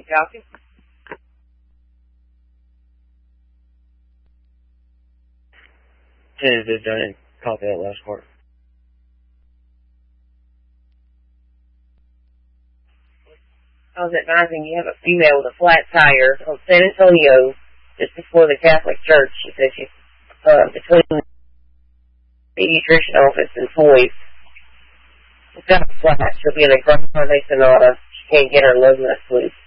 You copy? Tentative, done. Copy that last part. I was advising you have a female with a flat tire on San Antonio, just before the Catholic Church. She said she's between the pediatrician office and Floyd's. It's got a flat. She'll be in a Grande Sonata. She can't get her low nuts loose.